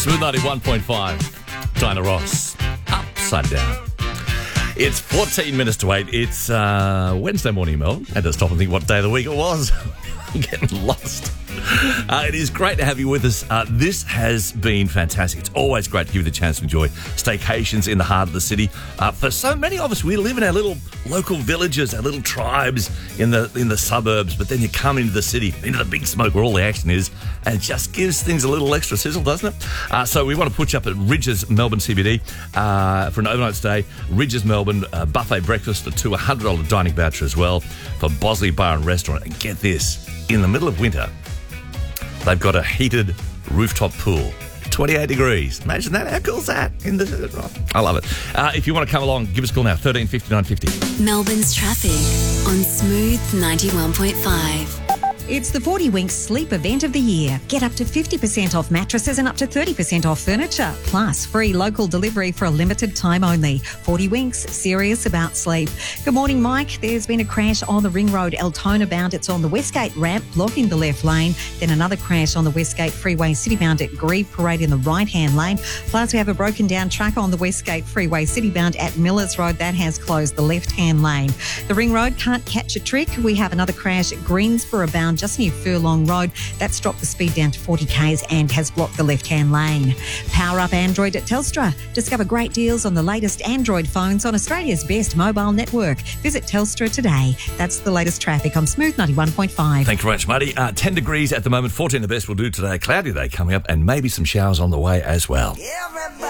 Smooth 91.5. Diana Ross. Upside down. It's 14 minutes to 8. It's Wednesday morning, Mel. I had to stop and think what day of the week it was. I'm getting lost. It is great to have you with us. This has been fantastic. It's always great to give you the chance to enjoy staycations in the heart of the city. For so many of us, we live in our little local villages, our little tribes in the suburbs, but then you come into the city, into the big smoke where all the action is, and it just gives things a little extra sizzle, doesn't it? So we want to put you up at Ridges Melbourne CBD for an overnight stay. Ridges Melbourne, buffet breakfast, a $200 dining voucher as well for Bosley Bar and Restaurant. And get this, in the middle of winter, they've got a heated rooftop pool. 28 degrees. Imagine that. How cool is that? I love it. If you want to come along, give us a call now, 1350 950. Melbourne's traffic on Smooth 91.5. It's the 40 Winks Sleep event of the year. Get up to 50% off mattresses and up to 30% off furniture. Plus, free local delivery for a limited time only. 40 Winks, serious about sleep. Good morning, Mike. There's been a crash on the Ring Road, Altona bound. It's on the Westgate ramp, blocking the left lane. Then another crash on the Westgate Freeway City bound at Grieve Parade in the right-hand lane. Plus, we have a broken down truck on the Westgate Freeway City bound at Millers Road. That has closed the left-hand lane. The Ring Road can't catch a trick. We have another crash at Greensboro bound just near Furlong Road. That's dropped the speed down to 40 k's and has blocked the left-hand lane. Power up Android at Telstra. Discover great deals on the latest Android phones on Australia's best mobile network. Visit Telstra today. That's the latest traffic on Smooth 91.5. Thank you very much, Marty. 10 degrees at the moment, 14 the best will do today. Cloudy day coming up and maybe some showers on the way as well.